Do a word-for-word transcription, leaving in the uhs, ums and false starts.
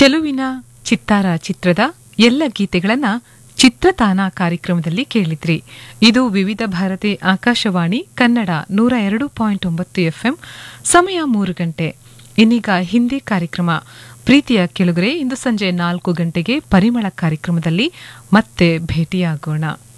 ಚೆಲುವಿನ ಚಿತ್ತಾರ ಚಿತ್ರದ ಎಲ್ಲ ಗೀತೆಗಳನ್ನ ಚಿತ್ರತಾನ ಕಾರ್ಯಕ್ರಮದಲ್ಲಿ ಕೇಳಿದ್ರಿ. ಇದು ವಿವಿಧ ಭಾರತಿ ಆಕಾಶವಾಣಿ ಕನ್ನಡ ನೂರ ಎರಡು ಪಾಯಿಂಟ್ ಒಂಬತ್ತು ಎಫ್ಎಂ. ಸಮಯ ಮೂರು ಗಂಟೆ. ಇನ್ನೀಗ ಹಿಂದಿ ಕಾರ್ಯಕ್ರಮ. ಪ್ರೀತಿಯ ಕೆಳಗರೆ, ಇಂದು ಸಂಜೆ ನಾಲ್ಕು ಗಂಟೆಗೆ ಪರಿಮಳ ಕಾರ್ಯಕ್ರಮದಲ್ಲಿ ಮತ್ತೆ ಭೇಟಿಯಾಗೋಣ.